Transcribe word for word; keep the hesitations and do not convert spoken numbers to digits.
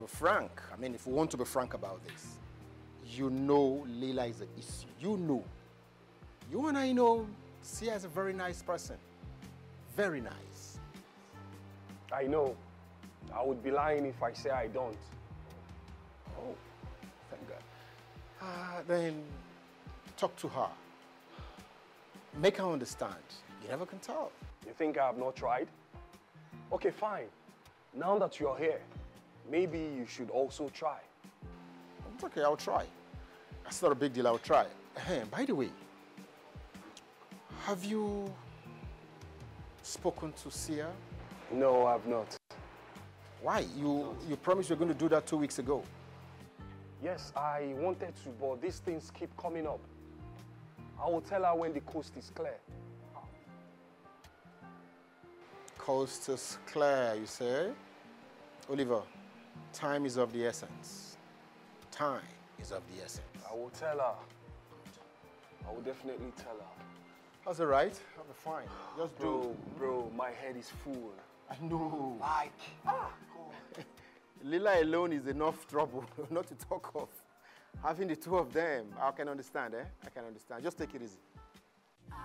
Frank, I mean, if we want to be frank about this, you know Leela is an issue. You know. You and I know Sia is a very nice person. Very nice. I know. I would be lying if I say I don't. Oh, thank God. Uh, then talk to her. Make her understand. You never can tell. You think I have not tried? Okay, fine. Now that you're here, maybe you should also try. It's okay, I'll try. That's not a big deal, I'll try. Hey, by the way, have you spoken to Sia? No, I've not. Why? You, you promised you were going to do that two weeks ago. Yes, I wanted to, but these things keep coming up. I will tell her when the coast is clear. Coast is clear, you say? Oliver, time is of the essence. Time is of the essence. I will tell her. I will definitely tell her. That's all right. I'll be fine. Just bro, do. Bro, my head is full. I know. Like, ah. Leela alone is enough trouble, not to talk of. Having the two of them, I can understand, eh? I can understand. Just take it easy.